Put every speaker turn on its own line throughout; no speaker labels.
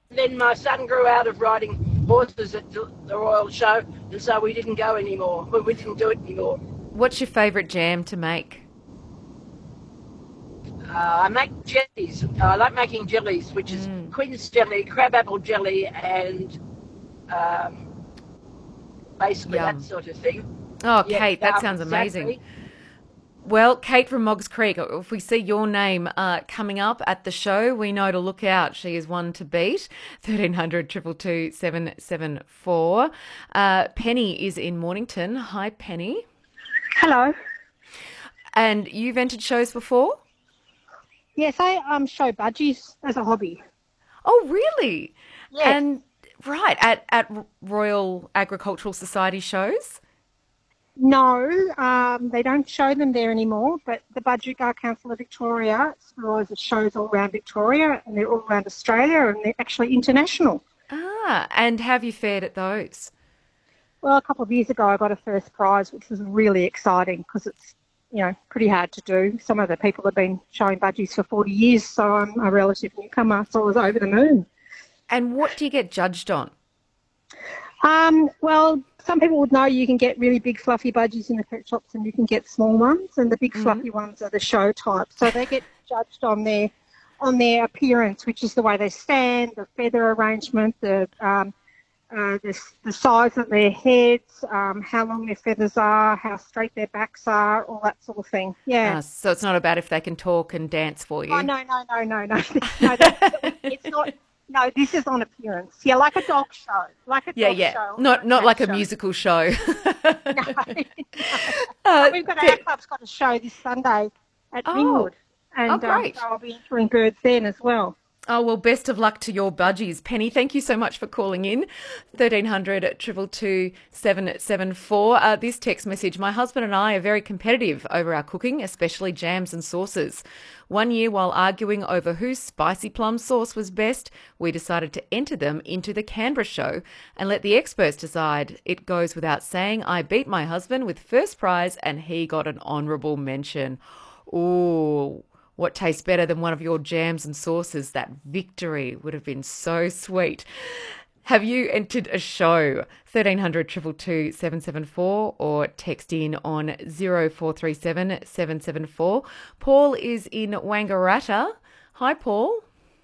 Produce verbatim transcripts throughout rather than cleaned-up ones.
Then my son grew out of riding horses at the the Royal Show, and so we didn't go anymore. We we didn't do it anymore.
What's your favourite jam to make?
Uh, I make jellies. I like making jellies, which is
Mm,
quince jelly, crabapple jelly, and um, basically that
yum.
sort of thing.
Oh,
Yeah,
Kate, that
um,
sounds amazing.
exactly.
Well, Kate from Moggs Creek, if we see your name uh, coming up at the show, we know to look out. She is one to beat. thirteen hundred, two two two, seven seven four. Uh, Penny is in Mornington. Hi, Penny.
Hello.
And you've entered shows before?
Yes, I um show budgies as a hobby.
Oh, really?
Yes.
And right, at, at Royal Agricultural Society shows?
No, um, they don't show them there anymore, but the Budget Guard Council of Victoria organises shows all around Victoria and they're all around Australia and they're actually international.
Ah, and have you fared at those?
Well, a couple of years ago I got a first prize, which was really exciting because it's, you know, pretty hard to do. Some of the people have been showing budgies for forty years, so I'm a relative newcomer, so I was over the moon.
And what do you get judged on?
Um, well, some people would know you can get really big fluffy budgies in the pet shops and you can get small ones, and the big
Mm.
fluffy ones are the show type. So they get judged on their on their appearance, which is the way they stand, the feather arrangement, the um, uh, the, the size of their heads, um, how long their feathers are, how straight their backs are, all that sort of thing. Yeah.
Uh, so it's not about if they can talk and dance for
Oh
you.
no no no no no no! That's, it's not. No, this is on appearance. Yeah, like a dog show, like a
Yeah,
dog
yeah.
show or
Not
a
not
cat
like a
show.
musical show.
No, no.
Uh,
We've got our
Pe-
club's got a show this Sunday at
oh,
Ringwood,
oh,
and um,
great.
so I'll be entering birds then as well.
Oh, well, best of luck to your budgies. Penny, thank you so much for calling in. thirteen hundred, two two two, seven seven four. Uh, this text message, my husband and I are very competitive over our cooking, especially jams and sauces. One year, while arguing over whose spicy plum sauce was best, we decided to enter them into the Canberra show and let the experts decide. It goes without saying I beat my husband with first prize and he got an honourable mention. Ooh. What tastes better than one of your jams and sauces? That victory would have been so sweet. Have you entered a show? thirteen hundred, two two two, seven seven four or text in on zero four three seven, seven seven four. Paul is in Wangaratta. Hi, Paul.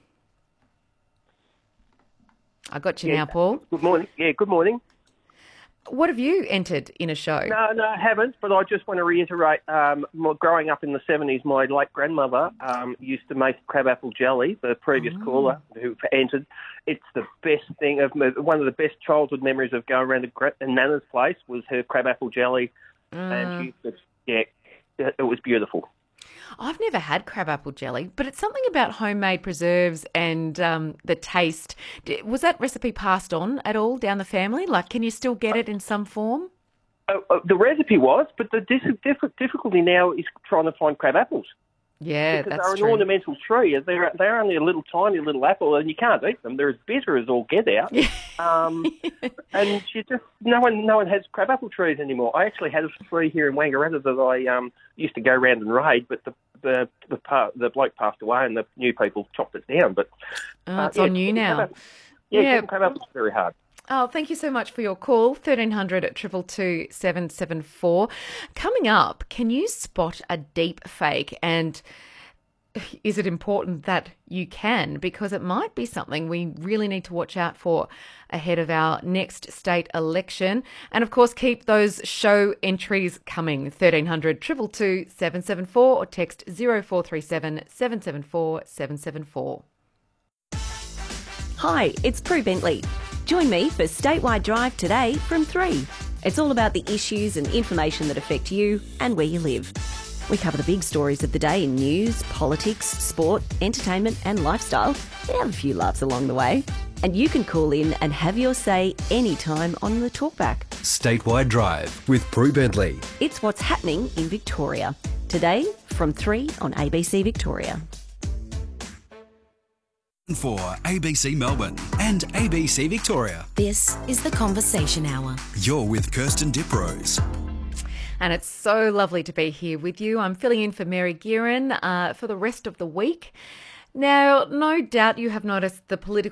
I got you
Yeah.
now, Paul.
Good morning. Yeah, good morning.
What have you entered in a show?
No, no, I haven't, but I just want to reiterate, um, my, growing up in the seventies, my late grandmother um, used to make crabapple jelly, the previous caller who entered. It's the best thing, of one of the best childhood memories of going around to gra- Nana's place was her crabapple jelly, and she used to, yeah, it it was beautiful.
I've never had crabapple jelly, but it's something about homemade preserves and um, the taste. D- Was that recipe passed on at all down the family? Like, can you still get it in some form?
Uh, uh, the recipe was, but the dis- diff- difficulty now is trying to find crab apples.
Yeah,
Because
that's
they're an
true.
ornamental tree. They're they're only a little tiny little apple, and you can't eat them. They're as bitter as all get out. Um, and you just no one no one has crabapple trees anymore. I actually had a tree here in Wangaratta that I um, used to go round and raid, but the the the, par- the bloke passed away, and the new people chopped it down. But
Oh,
uh,
it's
yeah,
on you
getting
now.
crab- yeah,
Yeah.
getting crabapple is very hard.
Oh, thank you so much for your call. thirteen hundred, two two two, seven seven four. Coming up, can you spot a deep fake, and is it important that you can? Because it might be something we really need to watch out for ahead of our next state election. And of course, keep those show entries coming. thirteen hundred, two two two, seven seven four or text zero four three seven, seven seven four, seven seven four.
Hi, it's Prue Bentley. Join me for Statewide Drive today from three. It's all about the issues and information that affect you and where you live. We cover the big stories of the day in news, politics, sport, entertainment and lifestyle, and have a few laughs along the way. And you can call in and have your say anytime on the talkback.
Statewide Drive with Prue Bentley.
It's what's happening in Victoria. Today from three on A B C Victoria.
For A B C Melbourne and A B C Victoria.
This is the Conversation Hour.
You're with Kirsten Diprose.
And it's so lovely to be here with you. I'm filling in for Mary Gearan uh, for the rest of the week. Now, no doubt you have noticed the political